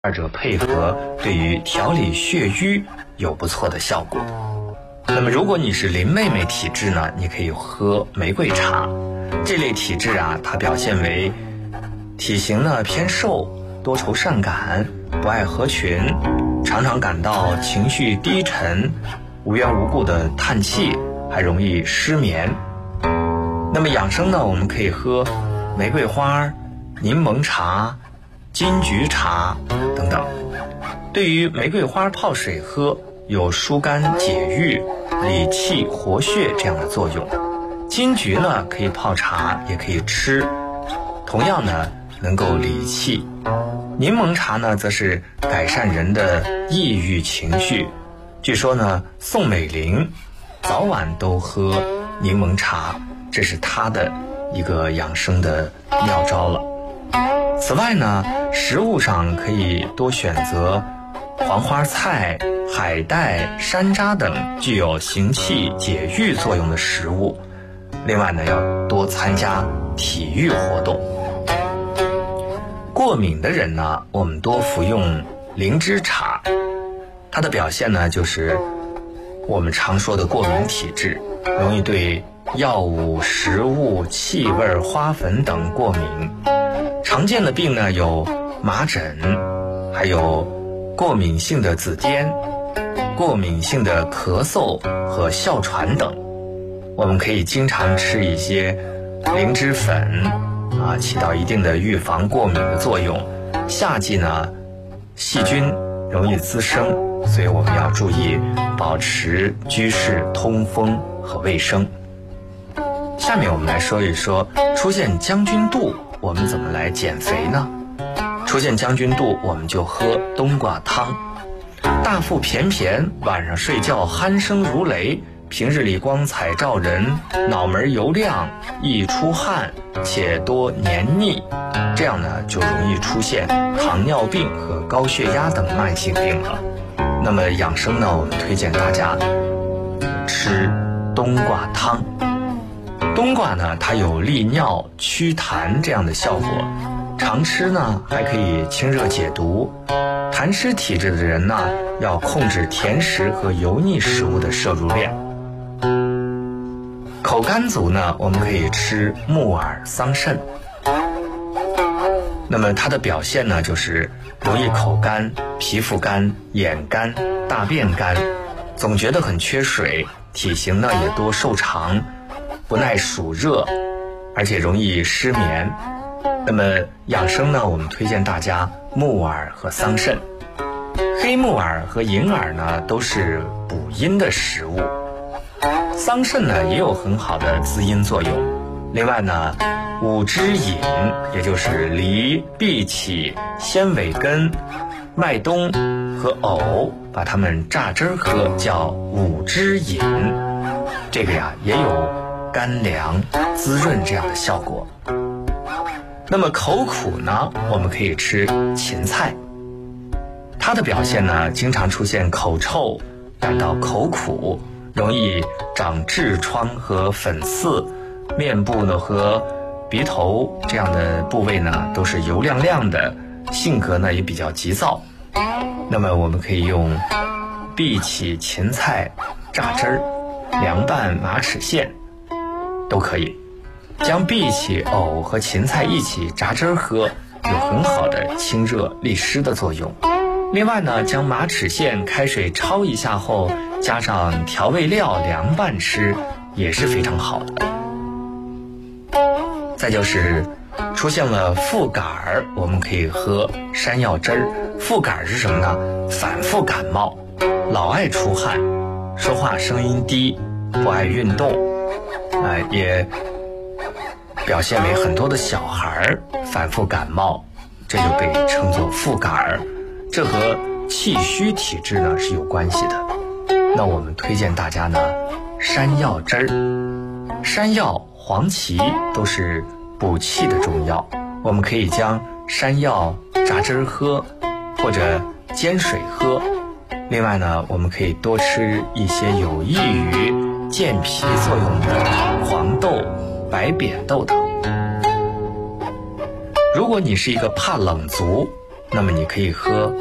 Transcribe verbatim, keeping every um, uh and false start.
二者配合对于调理血瘀有不错的效果。那么如果你是林妹妹体质呢，你可以喝玫瑰茶。这类体质啊，它表现为体型呢偏瘦，多愁善感，不爱合群，常常感到情绪低沉，无缘无故的叹气，还容易失眠。那么养生呢，我们可以喝玫瑰花、柠檬茶、金桔茶等等。对于玫瑰花泡水喝，有疏肝解郁、理气活血这样的作用。金桔呢可以泡茶，也可以吃，同样呢能够理气。柠檬茶呢则是改善人的抑郁情绪。据说呢宋美龄早晚都喝柠檬茶，这是她的一个养生的妙招了。此外呢，食物上可以多选择黄花菜、海带、山楂等具有行气解郁作用的食物。另外呢，要多参加体育活动。过敏的人呢，我们多服用灵芝茶，它的表现呢就是我们常说的过敏体质，容易对药物、食物、气味、花粉等过敏。常见的病呢有麻疹，还有过敏性的紫癜、过敏性的咳嗽和哮喘等。我们可以经常吃一些灵芝粉啊，起到一定的预防过敏的作用。夏季呢，细菌容易滋生，所以我们要注意保持居室通风和卫生。下面我们来说一说出现将军肚，我们怎么来减肥呢？出现将军肚，我们就喝冬瓜汤。大腹便便，晚上睡觉鼾声如雷，平日里光彩照人，脑门油亮，易出汗，且多黏腻，这样呢就容易出现糖尿病和高血压等慢性病了。那么养生呢，我们推荐大家吃冬瓜汤。冬瓜呢，它有利尿、祛痰这样的效果，常吃呢还可以清热解毒。痰湿体质的人呢，要控制甜食和油腻食物的摄入量。口干族呢，我们可以吃木耳、桑葚。那么它的表现呢，就是容易口干、皮肤干、眼干、大便干，总觉得很缺水，体型呢也多瘦长，不耐暑热，而且容易失眠。那么养生呢，我们推荐大家木耳和桑葚。黑木耳和银耳呢，都是补阴的食物。桑葚呢也有很好的滋阴作用。另外呢，五汁饮，也就是梨、荸荠、鲜尾根、麦冬和藕，把它们榨汁喝，叫五汁饮。这个呀也有干凉、滋润这样的效果。那么口苦呢，我们可以吃芹菜。它的表现呢，经常出现口臭，感到口苦，容易长痔疮和粉刺，面部呢和鼻头这样的部位呢都是油亮亮的，性格呢也比较急躁。那么我们可以用荸荠、芹菜榨汁儿，凉拌马齿苋都可以。将荸荠、藕和芹菜一起榨汁儿喝，有很好的清热利湿的作用。另外呢，将马齿苋开水焯一下后，加上调味料凉拌吃，也是非常好的。再就是出现了腹感儿，我们可以喝山药汁儿。腹感儿是什么呢？反复感冒，老爱出汗，说话声音低，不爱运动，啊、呃，也表现为很多的小孩反复感冒，这就被称作腹感儿。这和气虚体质呢是有关系的。那我们推荐大家呢山药汁儿。山药、黄芪都是补气的中药，我们可以将山药榨汁儿喝，或者煎水喝。另外呢，我们可以多吃一些有益于健脾作用的黄豆、白扁豆等。如果你是一个怕冷族， 那么你可以喝